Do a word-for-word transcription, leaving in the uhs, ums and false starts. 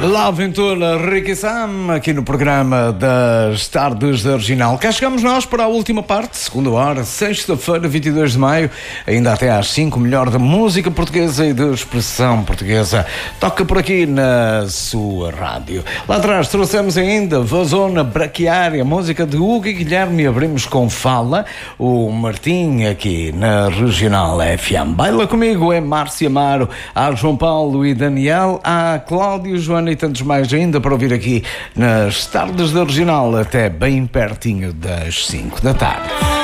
La Aventura Ricky Sam, aqui no programa das Tardes da Original. Cá chegamos nós para a última parte, segunda hora, sexta-feira, vinte e dois de maio, ainda até às cinco, melhor da música portuguesa e da expressão portuguesa. Toca por aqui na sua rádio. Lá atrás trouxemos ainda Vazona Braquiária, música de Hugo e Guilherme. Abrimos com Fala, o Martim aqui na Regional F M. Baila comigo é Márcia Amaro, há João Paulo e Daniel, há Cláudio, Joana e tantos mais ainda para ouvir aqui nas Tardes da Regional até bem pertinho das cinco da tarde.